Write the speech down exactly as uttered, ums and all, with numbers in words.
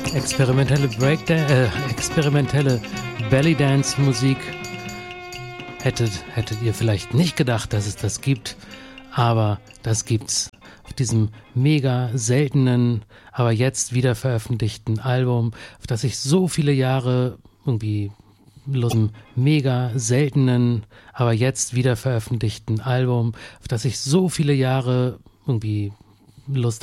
Experimentelle Breakdance, äh, experimentelle Bellydance-Musik. Hättet, hättet ihr vielleicht nicht gedacht, dass es das gibt, aber das gibt's auf diesem mega seltenen, aber jetzt wieder veröffentlichten Album, auf das ich so viele Jahre irgendwie Lust, mega seltenen, aber jetzt wieder veröffentlichten Album, auf das ich so viele Jahre irgendwie Lust